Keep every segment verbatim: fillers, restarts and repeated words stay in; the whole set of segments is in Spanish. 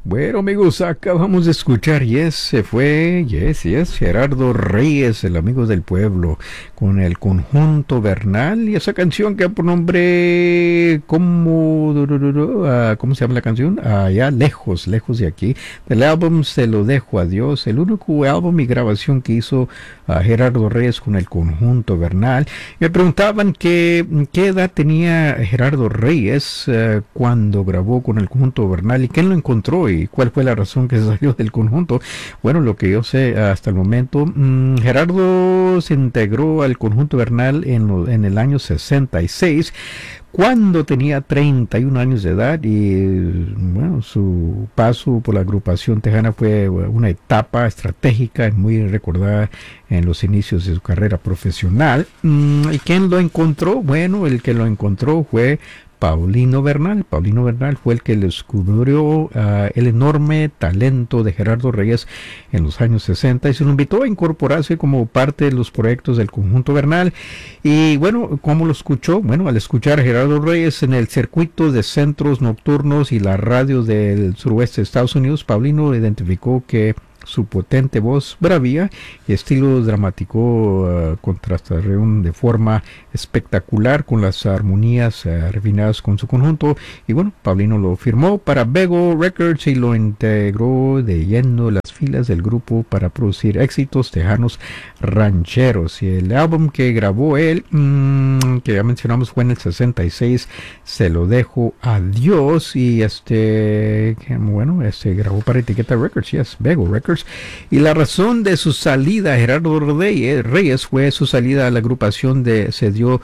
Bueno, amigos, acabamos de escuchar, yes, se fue, yes, yes, Gerardo Reyes, el amigo del pueblo, con el conjunto Bernal y esa canción que por nombre, ¿cómo, uh, ¿cómo se llama la canción? Allá, lejos, lejos de aquí. Del álbum Se lo dejo a Dios, el único álbum y grabación que hizo uh, Gerardo Reyes con el conjunto Bernal. Me preguntaban que, qué edad tenía Gerardo Reyes uh, cuando grabó con el conjunto Bernal y quién lo encontró y cuál fue la razón que salió del conjunto. Bueno, lo que yo sé hasta el momento, mmm, Gerardo se integró al conjunto Bernal en, lo, en el año sesenta y seis, cuando tenía treinta y un años de edad, y bueno, su paso por la agrupación tejana fue una etapa estratégica y muy recordada en los inicios de su carrera profesional. ¿Y quién lo encontró? Bueno, el que lo encontró fue Paulino Bernal. Paulino Bernal fue el que descubrió uh, el enorme talento de Gerardo Reyes en los años sesenta y se lo invitó a incorporarse como parte de los proyectos del conjunto Bernal. Y bueno, ¿cómo lo escuchó? Bueno, al escuchar a Gerardo Reyes en el circuito de centros nocturnos y la radio del suroeste de Estados Unidos, Paulino identificó que su potente voz bravía y estilo dramático uh, contrastaron de forma espectacular con las armonías uh, refinadas con su conjunto, y bueno, Paulino lo firmó para Bego Records y lo integró de lleno las filas del grupo para producir éxitos tejanos rancheros. Y el álbum que grabó él, mmm, que ya mencionamos, fue en el sesenta y seis, Se lo dejo a Dios, y este, que, bueno, este grabó para Etiqueta Records, yes, Bego Records. Y la razón de su salida, Gerardo Reyes, fue su salida a la agrupación de, se dio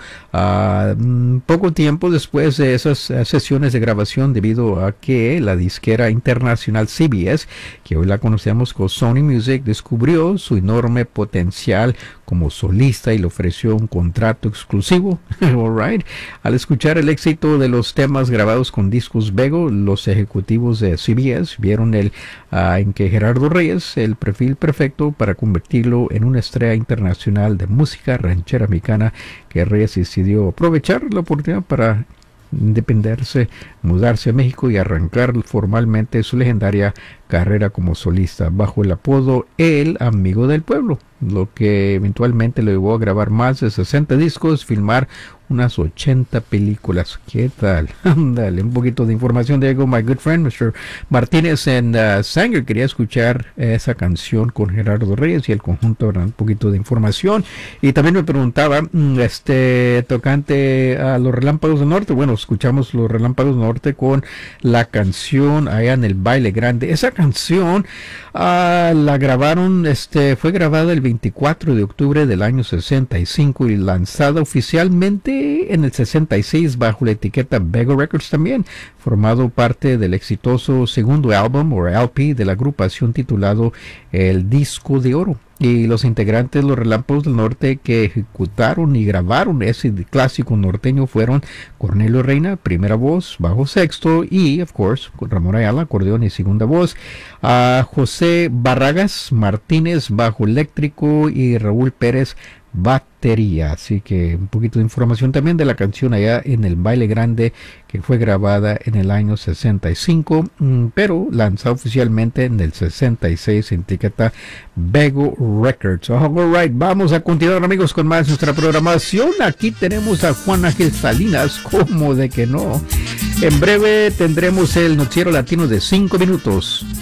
uh, poco tiempo después de esas uh, sesiones de grabación, debido a que la disquera internacional C B S, que hoy la conocemos como Sony Music, descubrió su enorme potencial como solista y le ofreció un contrato exclusivo. All right. Al escuchar el éxito de los temas grabados con discos Bego, los ejecutivos de C B S vieron el, uh, en que Gerardo Reyes el perfil perfecto para convertirlo en una estrella internacional de música ranchera mexicana, que Reyes decidió aprovechar la oportunidad para independerse, mudarse a México y arrancar formalmente su legendaria carrera como solista bajo el apodo El Amigo del Pueblo, lo que eventualmente lo llevó a grabar más de sesenta discos, filmar unas ochenta películas. ¿Qué tal? Dale, un poquito de información de Ego, my good friend, mister Martínez en uh, Sanger. Quería escuchar esa canción con Gerardo Reyes y el conjunto, ¿verdad? Un poquito de información. Y también me preguntaba, este, tocante a los Relámpagos del Norte. Bueno, escuchamos los Relámpagos del Norte con la canción allá en el Baile Grande. Esa canción uh, la grabaron, este, fue grabada el veinticuatro de octubre del año sesenta y cinco y lanzada oficialmente en el sesenta y seis bajo la etiqueta Bego Records, también formado parte del exitoso segundo álbum o L P de la agrupación titulado El Disco de Oro. Y los integrantes de los Relámpagos del Norte que ejecutaron y grabaron ese clásico norteño fueron Cornelio Reina, primera voz, bajo sexto, y, of course, Ramón Ayala, acordeón y segunda voz, a José Barragas Martínez, bajo eléctrico, y Raúl Pérez, batería. Así que un poquito de información también de la canción allá en el Baile Grande, que fue grabada en el año sesenta y cinco, pero lanzada oficialmente en el sesenta y seis en etiqueta Bego Records. All right, vamos a continuar, amigos, con más nuestra programación. Aquí tenemos a Juan Ángel Salinas, como de que no. En breve tendremos el noticiero latino de cinco minutos.